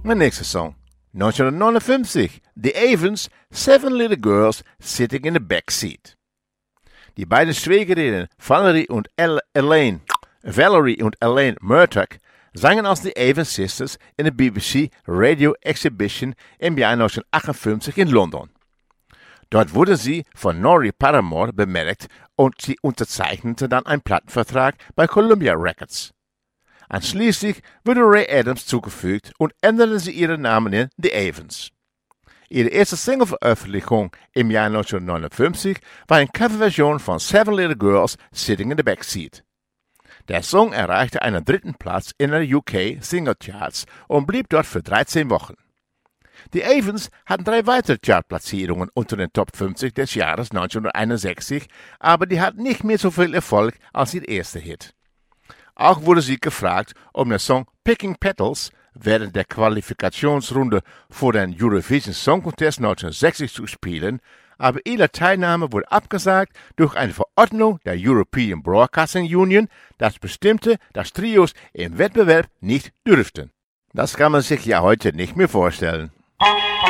Mein nächster Song. 1959. The Avens, Seven Little Girls Sitting in the Back Seat. Die beiden Schwägerinnen Valerie und Elaine Murdoch sangen als The Avens Sisters in der BBC Radio Exhibition im Jahr 1958 in London. Dort wurde sie von Norrie Paramore bemerkt und sie unterzeichnete dann einen Plattenvertrag bei Columbia Records. Anschließend wurde Ray Adams zugefügt und änderte sie ihren Namen in The Avens. Ihre erste Singleveröffentlichung im Jahr 1959 war eine Coverversion von Seven Little Girls Sitting in the Back Seat. Der Song erreichte einen 3. Platz in der UK Single Charts und blieb dort für 13 Wochen. Die Avens hatten 3 weitere Chartplatzierungen unter den Top 50 des Jahres 1961, aber die hatten nicht mehr so viel Erfolg als ihr erster Hit. Auch wurde sie gefragt, um den Song Picking Petals während der Qualifikationsrunde für den Eurovision Song Contest 1960 zu spielen, aber ihre Teilnahme wurde abgesagt durch eine Verordnung der European Broadcasting Union, das bestimmte, dass Trios im Wettbewerb nicht dürften. Das kann man sich ja heute nicht mehr vorstellen.